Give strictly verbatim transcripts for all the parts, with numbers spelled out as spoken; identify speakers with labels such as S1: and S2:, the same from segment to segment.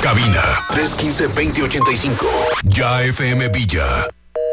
S1: Cabina tres uno cinco, dos cero ocho cinco. Ya F M Villa.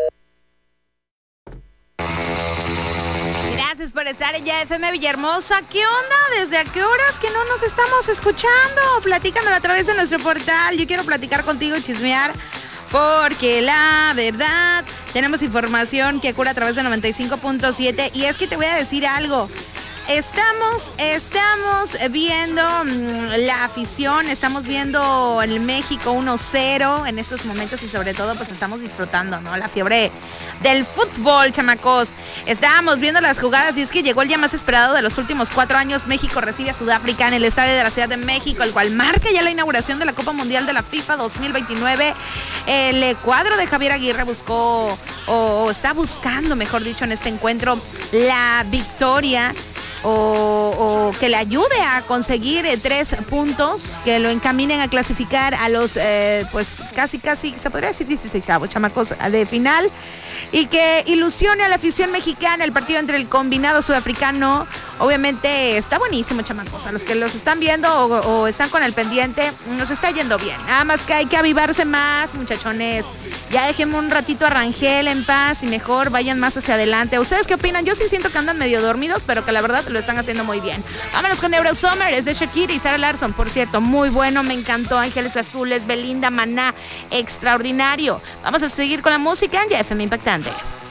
S2: Gracias por estar en Ya F M Villahermosa. ¿Qué onda? ¿Desde a qué horas que no nos estamos escuchando? Platícamelo a través de nuestro portal. Yo quiero platicar contigo y chismear, porque la verdad tenemos información que cura a través de noventa y cinco punto siete. Y es que te voy a decir algo. Estamos, estamos viendo mmm, la afición, estamos viendo el México uno cero en estos momentos y sobre todo pues estamos disfrutando, ¿no? La fiebre del fútbol, chamacos. Estábamos viendo las jugadas y es que llegó el día más esperado de los últimos cuatro años. México recibe a Sudáfrica en el estadio de la Ciudad de México, el cual marca ya la inauguración de la Copa Mundial de la FIFA dos mil veintinueve. El cuadro de Javier Aguirre buscó, o, o está buscando, mejor dicho, en este encuentro, la victoria. O, o que le ayude a conseguir eh, tres puntos que lo encaminen a clasificar a los, eh, pues casi, casi, se podría decir dieciseisavos, chamacos, de final, y que ilusione a la afición mexicana el partido entre el combinado sudafricano. Obviamente está buenísimo, chamacos. A los que los están viendo o, o están con el pendiente, nos está yendo bien. Nada más que hay que avivarse más, muchachones. Ya dejemos un ratito a Rangel en paz y mejor vayan más hacia adelante. ¿Ustedes qué opinan? Yo sí siento que andan medio dormidos, pero que la verdad lo están haciendo muy bien. Vámonos con Eurosummer, es de Shakira y Sarah Larsson. Por cierto, muy bueno, me encantó. Ángeles Azules, Belinda, Maná, extraordinario. Vamos a seguir con la música en Ya F M Impactante.